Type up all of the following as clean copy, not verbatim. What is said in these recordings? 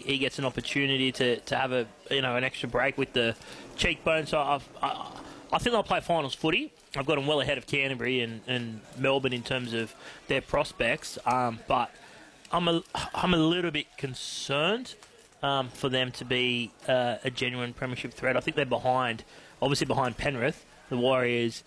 he gets an opportunity to have an extra break with the cheekbone. So I think they'll play finals footy. I've got them well ahead of Canterbury and Melbourne in terms of their prospects. But I'm a little bit concerned for them to be a genuine premiership threat. I think they're obviously behind Penrith. The Warriors,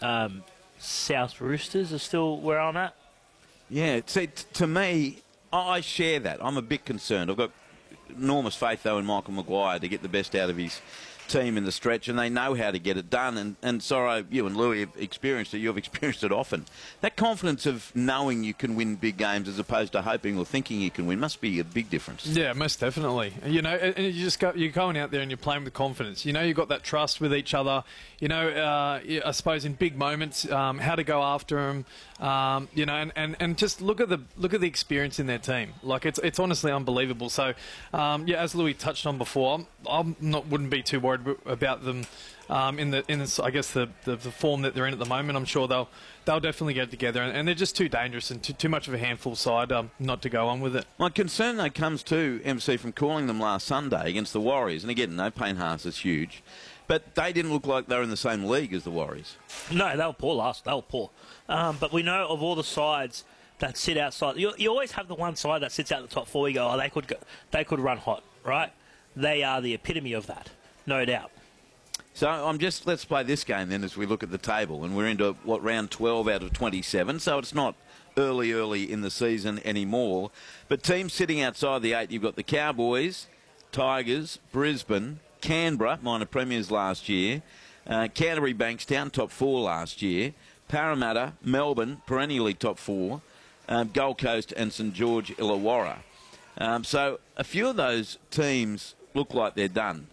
South Roosters are still where I'm at. Yeah, see, to me, I share that. I'm a bit concerned. I've got enormous faith, though, in Michael Maguire to get the best out of his team in the stretch, and they know how to get it done. And Sorrow, you and Louis have experienced it. You've experienced it often. That confidence of knowing you can win big games as opposed to hoping or thinking you can win must be a big difference. Yeah, most definitely. You know, and you're going out there and you're playing with confidence. You know, you've got that trust with each other. You know, I suppose in big moments, how to go after them. You know, and just look at the experience in their team. Like it's honestly unbelievable. So, yeah, as Louis touched on before, wouldn't be too worried about them in I guess the form that they're in at the moment. I'm sure they'll definitely get together, and they're just too dangerous and too much of a handful side not to go on with it. My concern though comes to MC from calling them last Sunday against the Warriors, and again, no Payne Haas is huge, but they didn't look like they were in the same league as the Warriors. No, they were poor They were poor. But we know of all the sides that sit outside, you always have the one side that sits out the top four. You go, they could run hot, right? They are the epitome of that, no doubt. So let's play this game then as we look at the table, and we're into round 12 out of 27, so it's not early in the season anymore. But teams sitting outside the 8, you've got the Cowboys, Tigers, Brisbane, Canberra, minor premiers last year, Canterbury, Bankstown, top 4 last year, Parramatta, Melbourne, perennially top 4, Gold Coast and St George Illawarra. So a few of those teams look like they're done.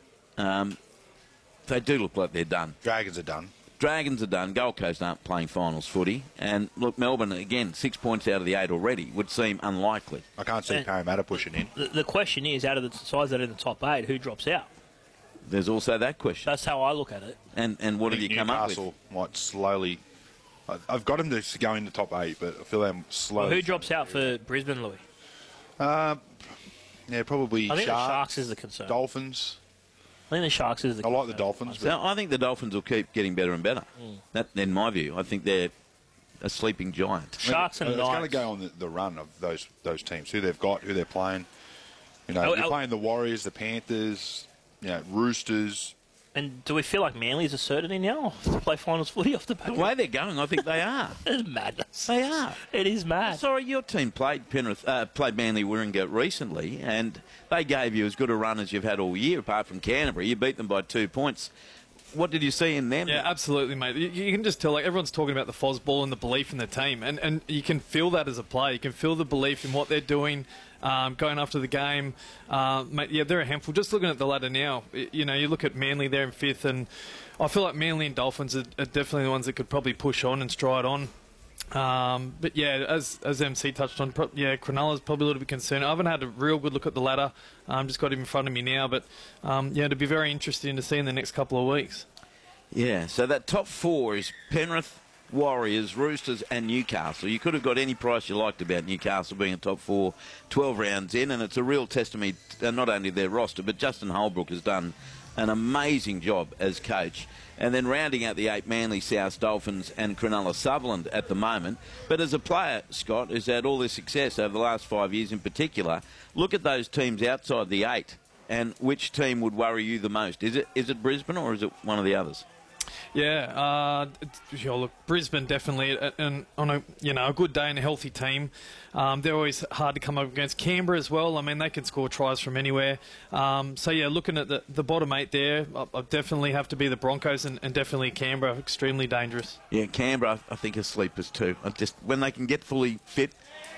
They do look like they're done. Dragons are done. Dragons are done. Gold Coast aren't playing finals footy. And look, Melbourne, again, 6 points out of the 8 already. Would seem unlikely. I can't see Parramatta pushing in. The question is, out of the sides that are in the top 8, who drops out? There's also that question. That's how I look at it. And what have you come up with? Newcastle might slowly... I've got them to go in the top 8, but I feel they're slowly... Well, who drops out for Brisbane, Louis? Yeah, probably I think the Sharks is the concern. Dolphins. I think the Sharks is the concern. I like the Dolphins. So I think the Dolphins will keep getting better and better. That, in my view, I think they're a sleeping giant. Sharks and Knights. It's going to go on the run of those teams, who they've got, who they're playing. You know, you're playing the Warriors, the Panthers, Roosters. And do we feel like Manly's a certainty now to play finals footy off the back? The way they're going, I think they are. It's madness. They are. It is mad. Sorry, your team played Manly Warringah recently, and they gave you as good a run as you've had all year, apart from Canterbury. You beat them by 2 points. What did you see in them? Yeah, absolutely, mate. You can just tell, like, everyone's talking about the Fosball and the belief in the team, and you can feel that as a player. You can feel the belief in what they're doing, going after the game. Mate, yeah, they're a handful. Just looking at the ladder now, you look at Manly there in 5th, and I feel like Manly and Dolphins are definitely the ones that could probably push on and stride on. But yeah, as MC touched on, Cronulla's probably a little bit concerned. I haven't had a real good look at the ladder. Just got him in front of me now, but it'd be very interesting to see in the next couple of weeks. Yeah, so that top 4 is Penrith, Warriors, Roosters and Newcastle. You could have got any price you liked about Newcastle being a top 4 12 rounds in, and it's a real testimony not only their roster, but Justin Holbrook has done an amazing job as coach. And then rounding out the 8, Manly, South, Dolphins and Cronulla Sutherland at the moment. But as a player, Scott, who's had all this success over the last 5 years in particular, look at those teams outside the 8 and which team would worry you the most? Is it Brisbane or is it one of the others? Yeah, look, Brisbane definitely, and on a good day and a healthy team, they're always hard to come up against. Canberra as well. I mean, they can score tries from anywhere. So yeah, looking at the bottom 8 there, I definitely have to be the Broncos and definitely Canberra, extremely dangerous. Yeah, Canberra, I think, are sleepers too. When they can get fully fit,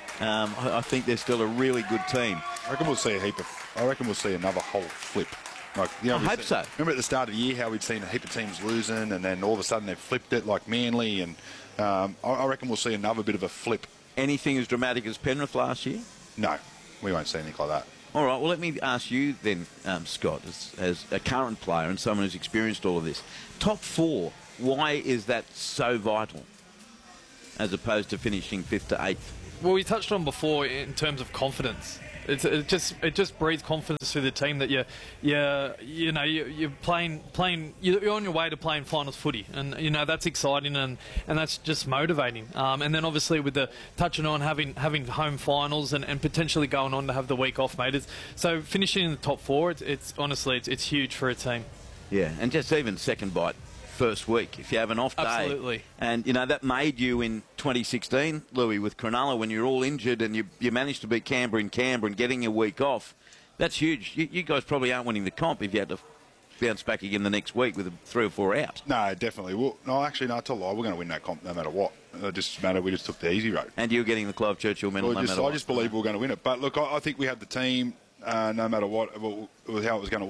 I think they're still a really good team. I reckon we'll see another whole flip. I hope so. Remember at the start of the year how we'd seen a heap of teams losing, and then all of a sudden they've flipped it, like Manly, and I reckon we'll see another bit of a flip. Anything as dramatic as Penrith last year? No, we won't see anything like that. All right, well, let me ask you then, Scott, as a current player and someone who's experienced all of this. Top 4, why is that so vital as opposed to finishing 5th to 8th? Well, we touched on before in terms of confidence. It just breeds confidence through the team that you're playing. You're on your way to playing finals footy, and that's exciting and that's just motivating. And then obviously with the touching on having home finals and potentially going on to have the week off, mate. So finishing in the top 4, it's honestly it's huge for a team. Yeah, and just even second bite first week if you have an off day. Absolutely. And that made you in 2016, Louis, with Cronulla, when you're all injured and you managed to beat Canberra in Canberra and getting a week off. That's huge. You guys probably aren't winning the comp if you had to bounce back again the next week with 3 or 4 out. No, definitely. Well, no, actually, no, it's a lie. We're going to win that comp no matter what. It just matter. We just took the easy road. And you're getting the Clive Churchill medal no matter what. I just believe we're going to win it. But look, I think we have the team, no matter what, how it was going to